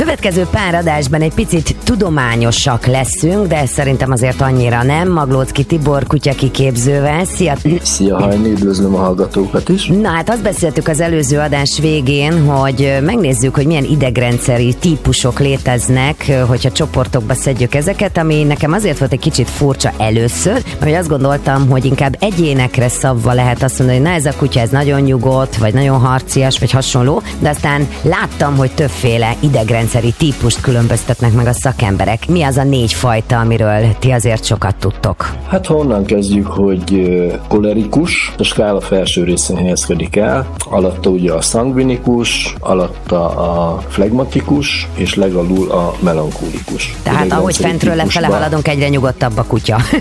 következő pár adásban egy picit tudományosak leszünk, de szerintem azért annyira nem. Maglóczky Tibor kutyakiképzővel. Szia! Szia, Hajni, üdvözlöm a hallgatókat is. Na hát azt beszéltük az előző adás végén, hogy megnézzük, hogy milyen idegrendszeri típusok léteznek, hogyha csoportokba szedjük ezeket, ami nekem azért volt egy kicsit furcsa először, mert azt gondoltam, hogy inkább egyénekre szabva lehet azt mondani, hogy na ez a kutya, ez nagyon nyugodt, vagy nagyon harcias, vagy hasonló, de aztán láttam, hogy többféle idegrendszeri típust különböztetnek meg a szakemberek. Mi az a 4 fajta, amiről ti azért sokat tudtok? Hát honnan kezdjük, hogy kolerikus, a skála felső részén helyezkedik el, alatta ugye a szangvinikus, alatta a flegmatikus, és legalul a melankólikus. Tehát ahogy fentről lefele haladunk, egyre nyugodtabb a kutya.